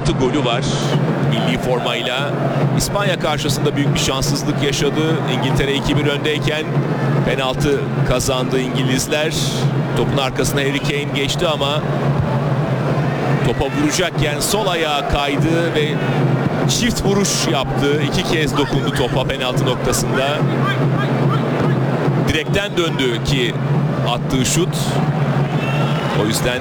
16 golü var. Milli formayla İspanya karşısında büyük bir şanssızlık yaşadı. İngiltere 2-1 öndeyken penaltı kazandı İngilizler. Topun arkasına Harry Kane geçti ama topa vuracakken sol ayağa kaydı ve çift vuruş yaptı. 2 kez dokundu topa penaltı noktasında. Direkten döndü ki attığı şut. O yüzden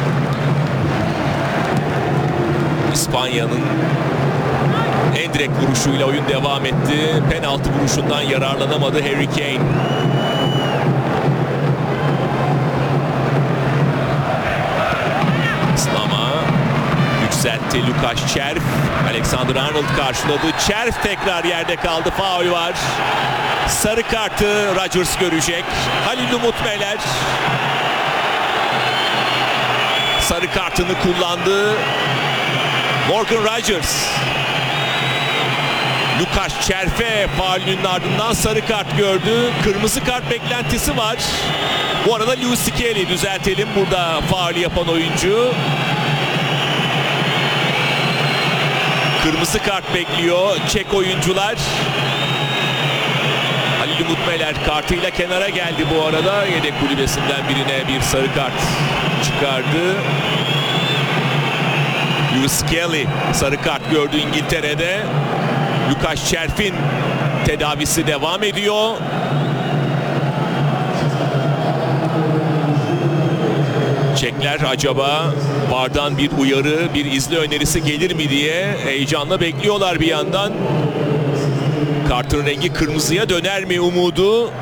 İspanya'nın en direkt vuruşuyla oyun devam etti. Penaltı vuruşundan yararlanamadı Harry Kane. Slama yükseltti Lukas Çerf. Alexander Arnold karşıladı. Çerf tekrar yerde kaldı. Faul var. Sarı kartı Rodgers görecek. Halil Umut Meler sarı kartını kullandı. Morgan Rodgers Lukas Çerf'e faulünün ardından sarı kart gördü. Kırmızı kart beklentisi var. Bu arada Lewis Skelly, düzeltelim, burada faulü yapan oyuncu. Kırmızı kart bekliyor Çek oyuncular. Halil Umut Meler kartıyla kenara geldi bu arada. Yedek kulübesinden birine bir sarı kart çıkardı. Lewis Skelly sarı kart gördü İngiltere'de. Lukas Çerf'in tedavisi devam ediyor. Çekler acaba VAR'dan bir uyarı, bir izle önerisi gelir mi diye heyecanla bekliyorlar bir yandan. Kartın rengi kırmızıya döner mi umudu